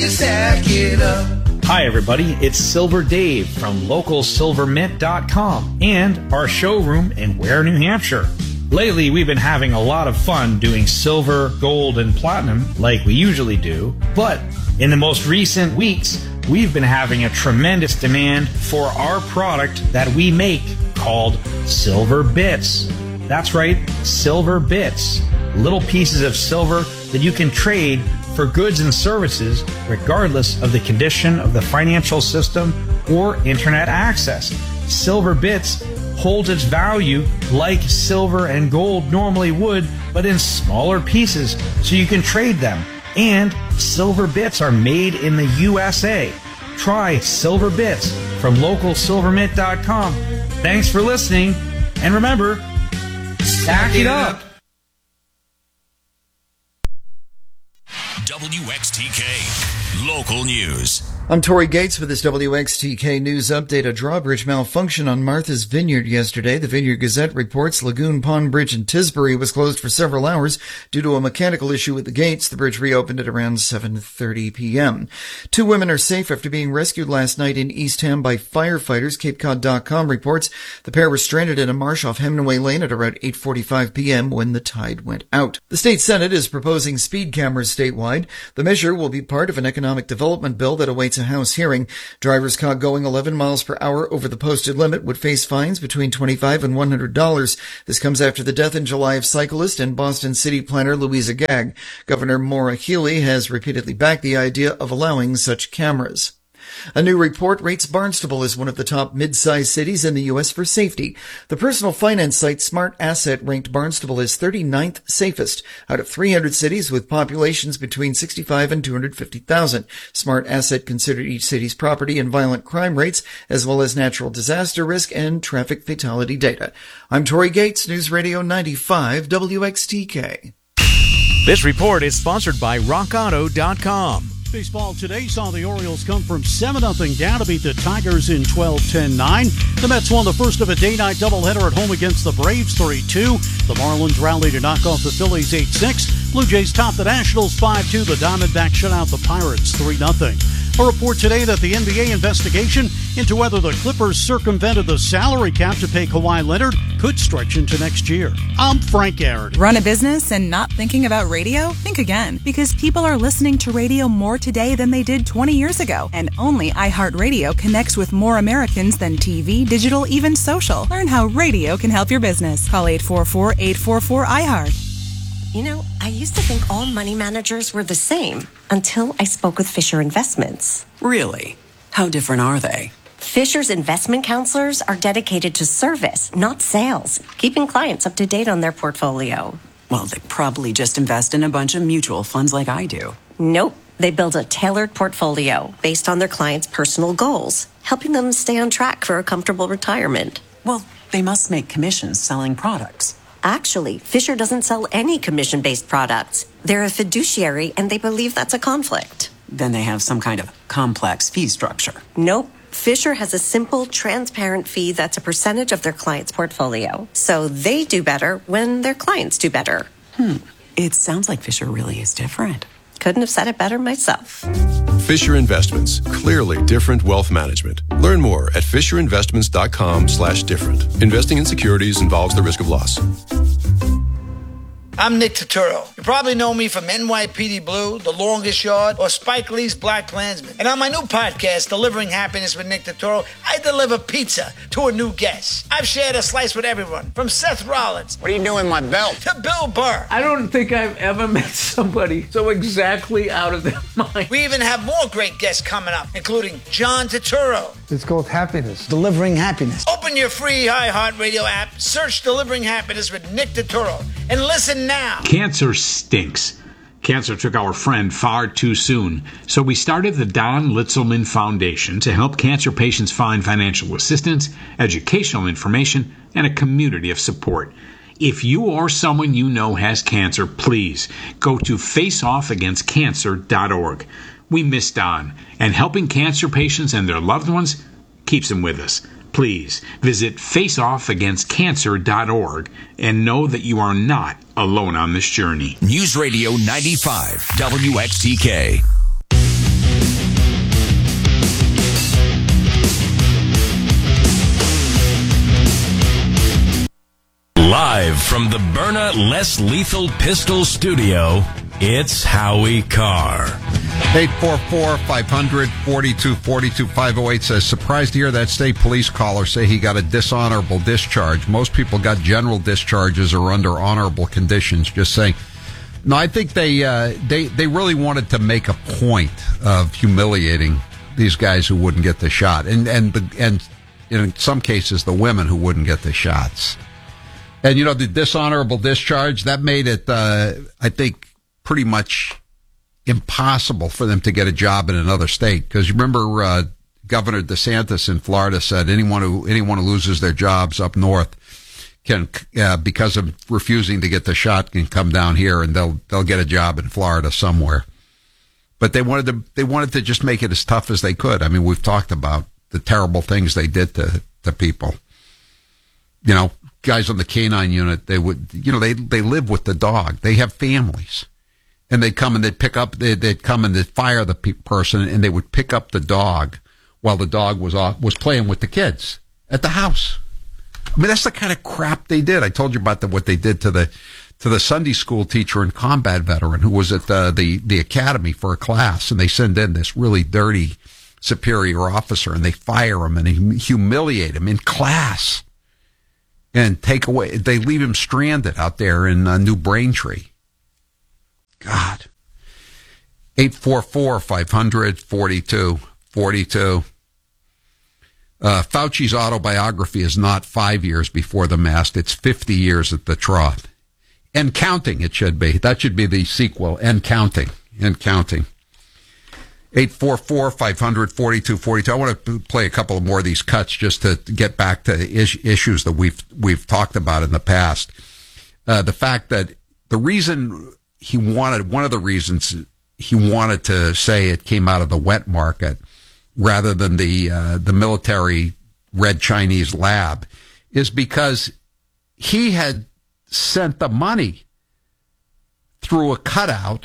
to stack it up. Hi everybody, it's Silver Dave from LocalSilverMint.com and our showroom in Ware, New Hampshire. Lately, we've been having a lot of fun doing silver, gold, and platinum like we usually do, but in the most recent weeks, we've been having a tremendous demand for our product that we make called Silver Bits. That's right, Silver Bits. Little pieces of silver that you can trade for goods and services regardless of the condition of the financial system or internet access. Silver Bits holds its value like silver and gold normally would, but in smaller pieces so you can trade them. And Silver Bits are made in the USA. Try Silver Bits from LocalSilverMint.com. Thanks for listening, and remember, stack it up. WXTK Local News. I'm Tori Gates with this WXTK News update. A drawbridge malfunction on Martha's Vineyard yesterday. The Vineyard Gazette reports Lagoon Pond Bridge in Tisbury was closed for several hours due to a mechanical issue with the gates. The bridge reopened at around 7:30 p.m. 2 women are safe after being rescued last night in Eastham by firefighters. CapeCod.com reports the pair were stranded in a marsh off Hemingway Lane at around 8:45 p.m. when the tide went out. The state Senate is proposing speed cameras statewide. The measure will be part of an economic development bill that awaits a House hearing. Drivers caught going 11 miles per hour over the posted limit would face fines between $25 and $100. This comes after the death in July of cyclist and Boston city planner Louisa Gagg. Governor Maura Healey has repeatedly backed the idea of allowing such cameras. A new report rates Barnstable as one of the top mid-sized cities in the U.S. for safety. The personal finance site Smart Asset ranked Barnstable as 39th safest out of 300 cities with populations between 65 and 250,000. Smart Asset considered each city's property and violent crime rates, as well as natural disaster risk and traffic fatality data. I'm Tori Gates, News Radio 95 WXTK. This report is sponsored by RockAuto.com. Baseball today saw the Orioles come from 7-0 down to beat the Tigers in 12-10-9. The Mets won the first of a day-night doubleheader at home against the Braves 3-2. The Marlins rallied to knock off the Phillies 8-6. Blue Jays topped the Nationals 5-2. The Diamondbacks shut out the Pirates 3-0. A report today that the NBA investigation into whether the Clippers circumvented the salary cap to pay Kawhi Leonard could stretch into next year. I'm Frank Garrity. Run a business and not thinking about radio? Think again, because people are listening to radio more today than they did 20 years ago. And only iHeartRadio connects with more Americans than TV, digital, even social. Learn how radio can help your business. Call 844-844-iHeart. You know, I used to think all money managers were the same until I spoke with Fisher Investments. Really? How different are they? Fisher's investment counselors are dedicated to service, not sales, keeping clients up to date on their portfolio. Well, they probably just invest in a bunch of mutual funds like I do. Nope. They build a tailored portfolio based on their clients' personal goals, helping them stay on track for a comfortable retirement. Well, they must make commissions selling products. Actually, Fisher doesn't sell any commission-based products. They're a fiduciary, and they believe that's a conflict. Then they have some kind of complex fee structure. Nope. Fisher has a simple, transparent fee that's a percentage of their client's portfolio. So they do better when their clients do better. It sounds like Fisher really is different. Couldn't have said it better myself. Fisher Investments. Clearly different wealth management. Learn more at FisherInvestments.com/different. Investing in securities involves the risk of loss. I'm Nick Turturro. You probably know me from NYPD Blue, The Longest Yard, or Spike Lee's Black Klansman. And on my new podcast, Delivering Happiness with Nick Turturro, I deliver pizza to a new guest. I've shared a slice with everyone, from Seth Rollins. What are you doing with my belt? To Bill Burr. I don't think I've ever met somebody so exactly out of their mind. We even have more great guests coming up, including John Turturro. It's called Happiness. Delivering Happiness. Open your free iHeartRadio app, search Delivering Happiness with Nick Turturro, and listen now. Cancer stinks. Cancer took our friend far too soon, so we started the Don Litzelman Foundation to help cancer patients find financial assistance, educational information, and a community of support. If you or someone you know has cancer, please go to faceoffagainstcancer.org. We miss Don, and helping cancer patients and their loved ones keeps them with us. Please visit faceoffagainstcancer.org and know that you are not alone on this journey. News Radio 95 WXTK. From the Byrna Less Lethal Pistol Studio, it's Howie Carr. 844-500-4242. 508 says, surprised to hear that state police caller say he got a dishonorable discharge. Most people got general discharges or under honorable conditions. Just saying. No, I think they really wanted to make a point of humiliating these guys who wouldn't get the shot, and in some cases the women who wouldn't get the shots. And the dishonorable discharge that made it, I think, pretty much impossible for them to get a job in another state. Because you remember Governor DeSantis in Florida said anyone who loses their jobs up north can, because of refusing to get the shot, can come down here and they'll get a job in Florida somewhere. But they wanted to just make it as tough as they could. I mean, we've talked about the terrible things they did to people. Guys on the canine unit, they live with the dog. They have families, and they'd come and they'd come and they'd fire the person, and they would pick up the dog while the dog was playing with the kids at the house. I mean, that's the kind of crap they did. I told you about what they did to the Sunday school teacher and combat veteran who was at the academy for a class, and they send in this really dirty superior officer, and they fire him and humiliate him in class, and they leave him stranded out there in New Braintree. God. 844-500-4242. Fauci's autobiography is not 5 years before the mast. It's 50 years at the trough. And counting, it should be. That should be the sequel. And counting. 844-500-4242. I want to play a couple of more of these cuts just to get back to issues that we've talked about in the past. The fact that one of the reasons he wanted to say it came out of the wet market rather than the military Red Chinese lab is because he had sent the money through a cutout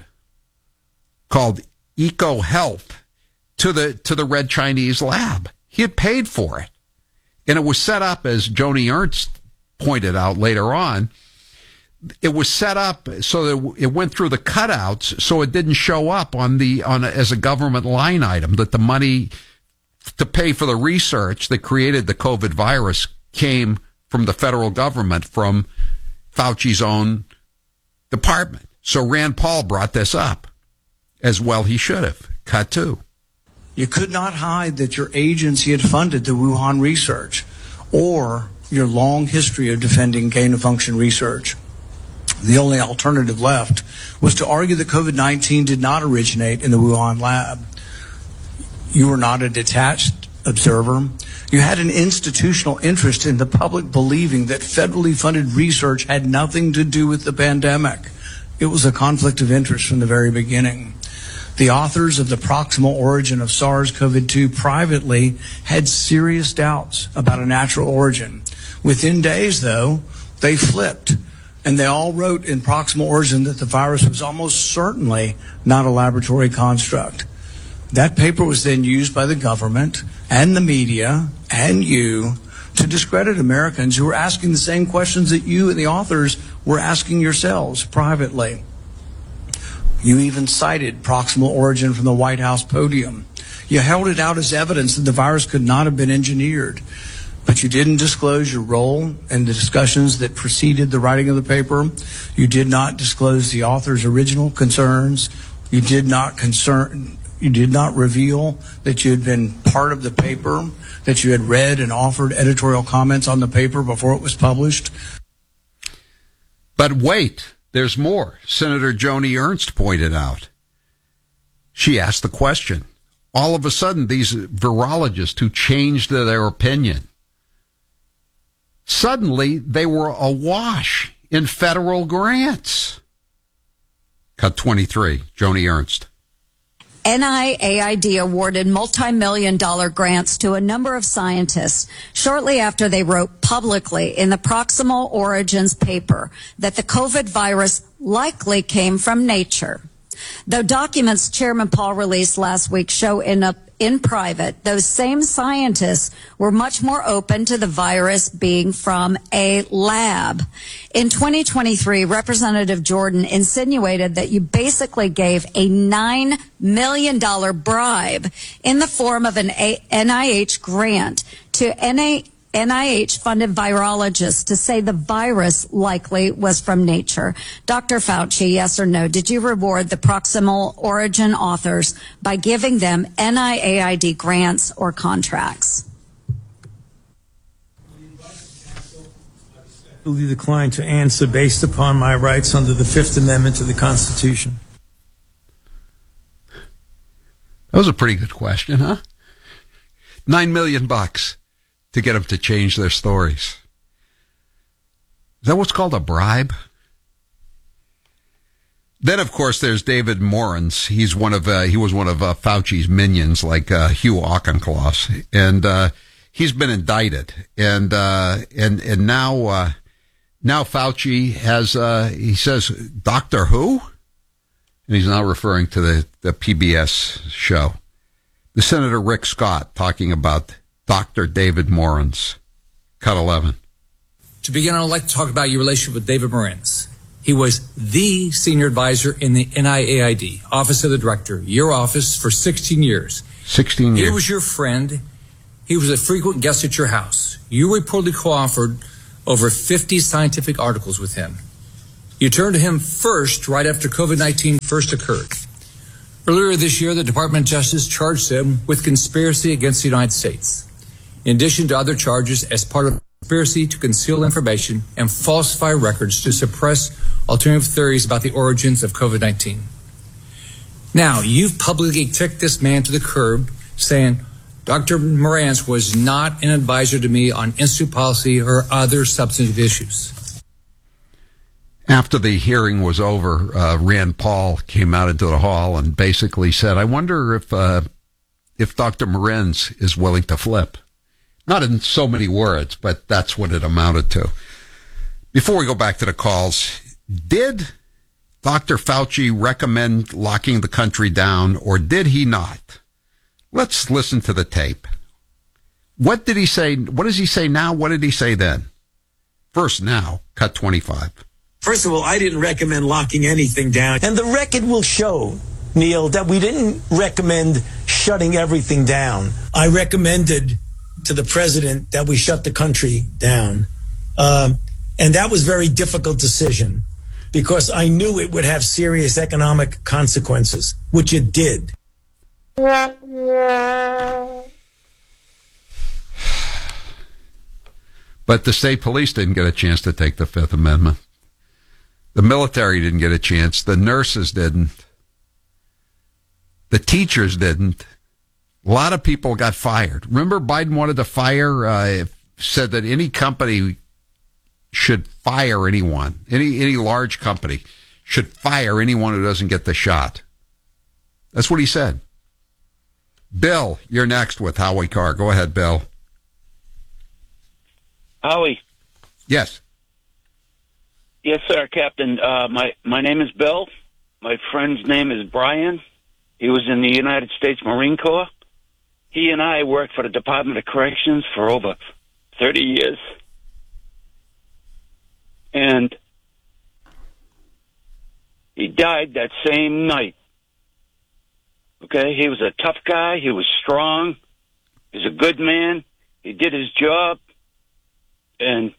called EcoHealth to the Red Chinese lab. He had paid for it. And it was set up, as Joni Ernst pointed out later on, it was set up so that it went through the cutouts so it didn't show up as a government line item, that the money to pay for the research that created the COVID virus came from the federal government, from Fauci's own department. So Rand Paul brought this up, as well he should have. Cut two. You could not hide that your agency had funded the Wuhan research or your long history of defending gain-of-function research. The only alternative left was to argue that COVID-19 did not originate in the Wuhan lab. You were not a detached observer. You had an institutional interest in the public believing that federally funded research had nothing to do with the pandemic. It was a conflict of interest from the very beginning. The authors of the proximal origin of SARS-CoV-2 privately had serious doubts about a natural origin. Within days, though, they flipped, and they all wrote in proximal origin that the virus was almost certainly not a laboratory construct. That paper was then used by the government and the media and you to discredit Americans who were asking the same questions that you and the authors were asking yourselves privately. You even cited proximal origin from the White House podium. You held it out as evidence that the virus could not have been engineered. But you didn't disclose your role in the discussions that preceded the writing of the paper. You did not disclose the author's original concerns. You did not reveal that you had been part of the paper, that you had read and offered editorial comments on the paper before it was published. But wait, there's more. Senator Joni Ernst pointed out. She asked the question. All of a sudden, these virologists who changed their opinion, suddenly they were awash in federal grants. Cut 23, Joni Ernst. NIAID awarded multi-million-dollar grants to a number of scientists shortly after they wrote publicly in the Proximal Origins paper that the COVID virus likely came from nature. Though documents Chairman Paul released last week show in private, those same scientists were much more open to the virus being from a lab. In 2023, Representative Jordan insinuated that you basically gave a $9 million bribe in the form of an NIH grant to NIH-funded virologists to say the virus likely was from nature. Dr. Fauci, yes or no, did you reward the Proximal Origin authors by giving them NIAID grants or contracts? I declined to answer based upon my rights under the Fifth Amendment to the Constitution. That was a pretty good question, huh? $9 million to get them to change their stories. Is that what's called a bribe? Then, of course, there's David Morans. He was one of Fauci's minions, like Hugh Auchincloss, and he's been indicted. And now Fauci has he says, Doctor Who? And he's now referring to the PBS show. The Senator Rick Scott talking about Dr. David Morans. Cut 11. To begin, I'd like to talk about your relationship with David Morans. He was the senior advisor in the NIAID, Office of the Director, your office, for 16 years. 16 years. He was your friend. He was a frequent guest at your house. You reportedly co-authored over 50 scientific articles with him. You turned to him first right after COVID-19 first occurred. Earlier this year, the Department of Justice charged him with conspiracy against the United States, in addition to other charges as part of conspiracy to conceal information and falsify records to suppress alternative theories about the origins of COVID-19. Now, you've publicly kicked this man to the curb, saying Dr. Morans was not an advisor to me on institute policy or other substantive issues. After the hearing was over, Rand Paul came out into the hall and basically said, I wonder if Dr. Morans is willing to flip. Not in so many words, but that's what it amounted to. Before we go back to the calls, did Dr. Fauci recommend locking the country down, or did he not? Let's listen to the tape. What did he say? What does he say now? What did he say then? First now, cut 25. First of all, I didn't recommend locking anything down. And the record will show, Neil, that we didn't recommend shutting everything down. I recommended to the president that we shut the country down. And that was a very difficult decision because I knew it would have serious economic consequences, which it did. But the state police didn't get a chance to take the Fifth Amendment. The military didn't get a chance. The nurses didn't. The teachers didn't. A lot of people got fired. Remember, Biden wanted to fire, said that any company should fire anyone. Any large company should fire anyone who doesn't get the shot. That's what he said. Bill, you're next with Howie Carr. Go ahead, Bill. Howie. Yes. Yes, sir, Captain. My name is Bill. My friend's name is Brian. He was in the United States Marine Corps. He and I worked for the Department of Corrections for over 30 years. And he died that same night. Okay? He was a tough guy. He was strong. He was a good man. He did his job. And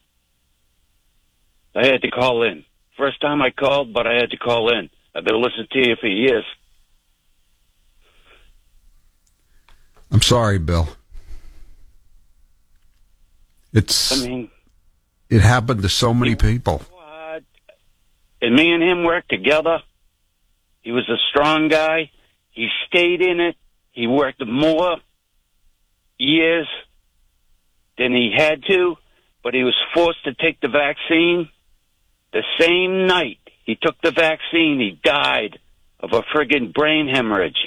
I had to call in. First time I called, but I had to call in. I've been listening to you for years. I'm sorry, Bill. It happened to so many people. And me and him worked together. He was a strong guy. He stayed in it. He worked more years than he had to, but he was forced to take the vaccine. The same night he took the vaccine, he died of a friggin' brain hemorrhage.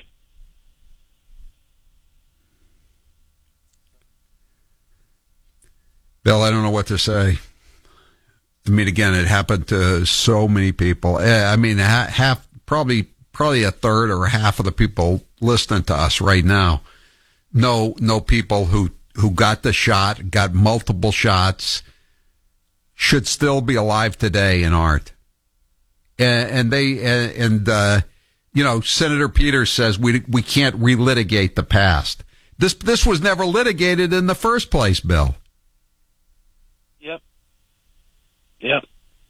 Bill, I don't know what to say. I mean, again, it happened to so many people. I mean, half, probably probably a third or a half of the people listening to us right now know people who got the shot, got multiple shots, should still be alive today in Art. And Senator Peters says we can't relitigate the past. This was never litigated in the first place, Bill. Yep.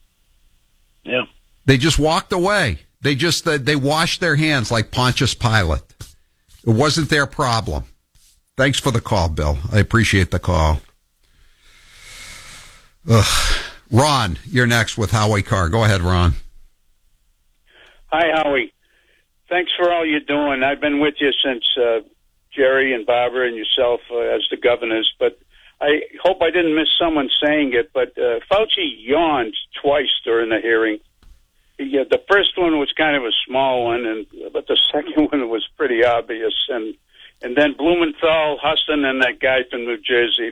They just walked away. They washed their hands like Pontius Pilate. It wasn't their problem. Thanks for the call, Bill. I appreciate the call. Ron, you're next with Howie Carr. Go ahead, Ron. Hi, Howie. Thanks for all you're doing. I've been with you since Jerry and Barbara and yourself as the governors, but I hope I didn't miss someone saying it, but Fauci yawned twice during the hearing. The first one was kind of a small one, but the second one was pretty obvious. And then Blumenthal, Huston, and that guy from New Jersey.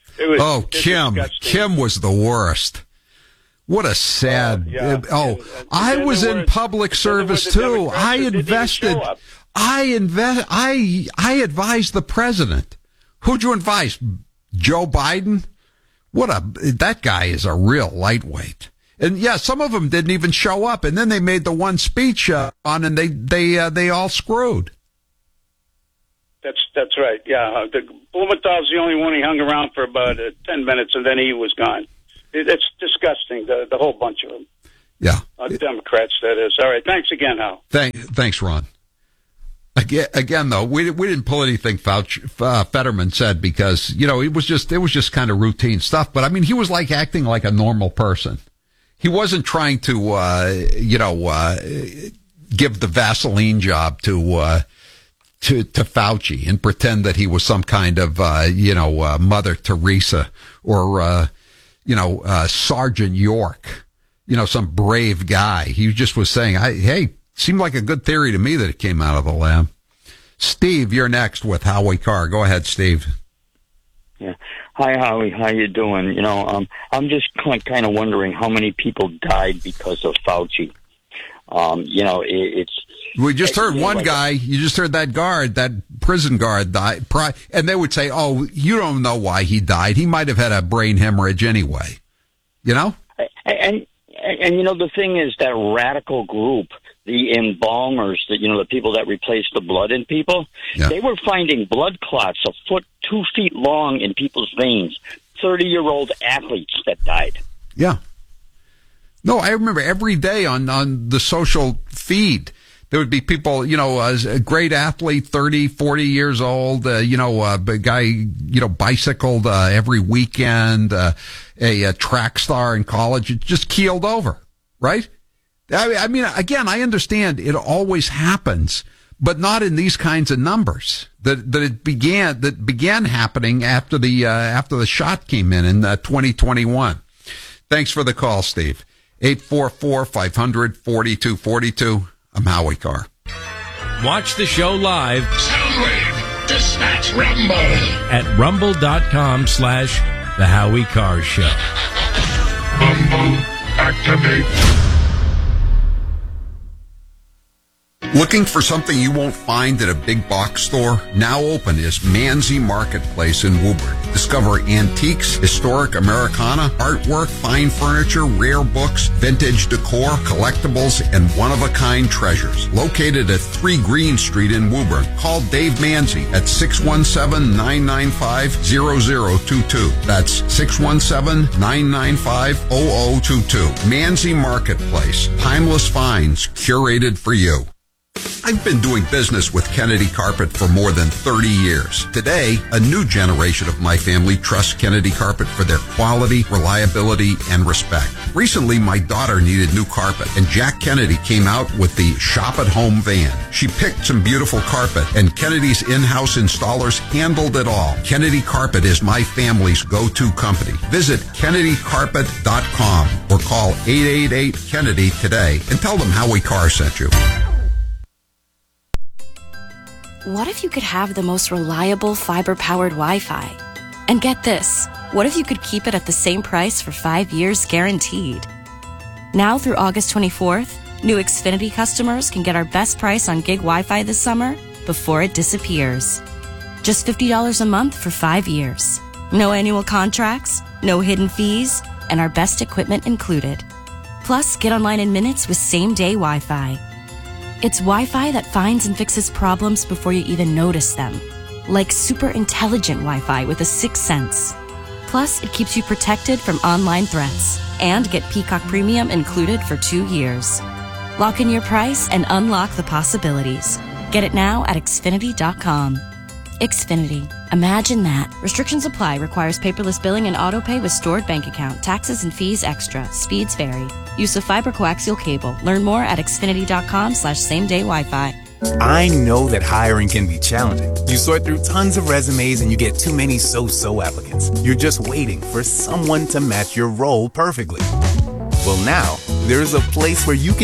Kim was the worst. What a sad. I was in public service too. I advised the president. Who'd you advise? Joe Biden? That guy is a real lightweight. And yeah, some of them didn't even show up, and then they made the one speech and they all screwed. That's right. Yeah, Blumenthal's the only one. He hung around for about 10 minutes, and then he was gone. It's disgusting. The whole bunch of them. Yeah, Democrats. That is. All right. Thanks again, Hal. Thanks, Ron. Again, though, we didn't pull anything Fetterman said because it was just kind of routine stuff. But I mean, he was like acting like a normal person. He wasn't trying to give the Vaseline job to Fauci and pretend that he was some kind of Mother Teresa or Sergeant York, some brave guy. He just was saying, hey. Seemed like a good theory to me that it came out of the lab. Steve, you're next with Howie Carr. Go ahead, Steve. Yeah. Hi, Howie. How you doing? I'm just kind of wondering how many people died because of Fauci. We just heard one guy. You just heard that prison guard died, and they would say, "Oh, you don't know why he died. He might have had a brain hemorrhage anyway." And the thing is that radical group, the embalmers, the people that replace the blood in people, they were finding blood clots a foot, 2 feet long in people's veins. 30-year-old athletes that died. Yeah. No, I remember every day on the social feed, there would be people, a great athlete, 30, 40 years old, a guy, bicycled every weekend, a track star in college, just keeled over, right? I mean, again, I understand it always happens, but not in these kinds of numbers. That began happening after the shot came in 2021. Thanks for the call, Steve. 844-500-4242. I'm Howie Carr. Watch the show live. Soundwave, dispatch Rumble. At rumble.com/The Howie Carr Show. Rumble, activate. Looking for something you won't find at a big box store? Now open is Manzi Marketplace in Woburn. Discover antiques, historic Americana, artwork, fine furniture, rare books, vintage decor, collectibles, and one-of-a-kind treasures. Located at 3 Green Street in Woburn. Call Dave Manzi at 617-995-0022. That's 617-995-0022. Manzi Marketplace. Timeless finds curated for you. I've been doing business with Kennedy Carpet for more than 30 years. Today, a new generation of my family trusts Kennedy Carpet for their quality, reliability, and respect. Recently, my daughter needed new carpet, and Jack Kennedy came out with the Shop at Home van. She picked some beautiful carpet, and Kennedy's in-house installers handled it all. Kennedy Carpet is my family's go-to company. Visit KennedyCarpet.com or call 888-KENNEDY today and tell them Howie Carr sent you. What if you could have the most reliable fiber-powered Wi-Fi? And get this, what if you could keep it at the same price for 5 years guaranteed? Now through August 24th, New Xfinity customers can get our best price on gig Wi-Fi this summer before it disappears. Just $50 a month for 5 years. No annual contracts, no hidden fees, and our best equipment included. Plus, get online in minutes with same-day Wi-Fi. It's Wi-Fi that finds and fixes problems before you even notice them. Like super intelligent Wi-Fi with a 6th sense. Plus, it keeps you protected from online threats. And get Peacock Premium included for 2 years. Lock in your price and unlock the possibilities. Get it now at Xfinity.com. Xfinity. Imagine that. Restrictions apply. Requires paperless billing and auto-pay with stored bank account. Taxes and fees extra. Speeds vary. Use of fiber coaxial cable. Learn more at Xfinity.com/same-day Wi-Fi. I know that hiring can be challenging. You sort through tons of resumes and you get too many so-so applicants. You're just waiting for someone to match your role perfectly. Well, now, there's a place where you can